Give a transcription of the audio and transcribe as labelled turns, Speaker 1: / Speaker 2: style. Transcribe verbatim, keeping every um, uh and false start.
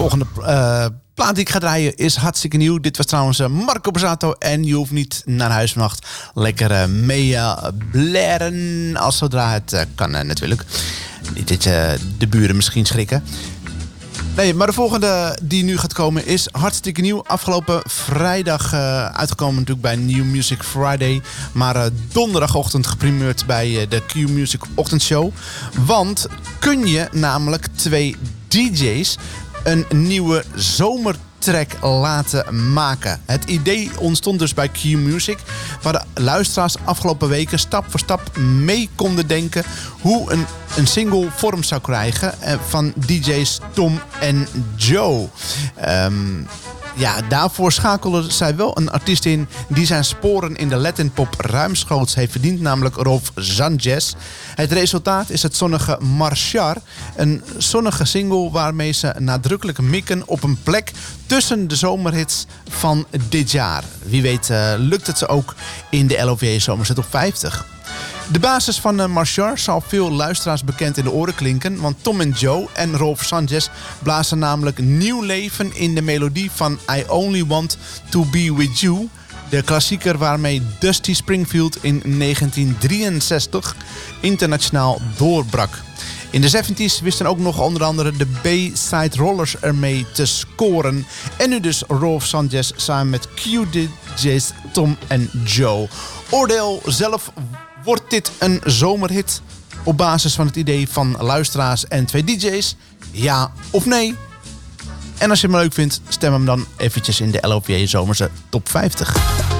Speaker 1: volgende uh, plaat die ik ga draaien is hartstikke nieuw. Dit was trouwens uh, Marco Borsato. En je hoeft niet naar huis vannacht lekker uh, mee uh, blaren. Als zodra het uh, kan uh, natuurlijk. Niet dat uh, de buren misschien schrikken. Nee, maar de volgende die nu gaat komen is hartstikke nieuw. Afgelopen vrijdag uh, uitgekomen natuurlijk bij New Music Friday. Maar uh, donderdagochtend geprimeerd bij uh, de Q Music ochtendshow. Want kun je namelijk twee D J's een nieuwe zomertrack laten maken. Het idee ontstond dus bij Q Music, waar de luisteraars afgelopen weken stap voor stap mee konden denken hoe een, een single vorm zou krijgen van D J's Tom en Joe. Um, Ja, daarvoor schakelde zij wel een artiest in die zijn sporen in de Latin pop ruimschoots heeft verdiend, namelijk Rolf Sanchez. Het resultaat is het zonnige Marchar, een zonnige single waarmee ze nadrukkelijk mikken op een plek tussen de zomerhits van dit jaar. Wie weet uh, lukt het ze ook in de L O V J Zomerse Top vijftig. De basis van uh, Marchar zal veel luisteraars bekend in de oren klinken, want Tom en Joe en Rolf Sanchez blazen namelijk nieuw leven in de melodie van I Only Want To Be With You, de klassieker waarmee Dusty Springfield in negentien drieënzestig internationaal doorbrak. In de zeventies wisten ook nog onder andere de B-Side Rollers ermee te scoren. En nu dus Rolf Sanchez samen met Q D J's Tom en Joe. Oordeel zelf, wordt dit een zomerhit op basis van het idee van luisteraars en twee D J's? Ja of nee? En als je hem leuk vindt, stem hem dan eventjes in de L O V J Zomerse Top vijftig.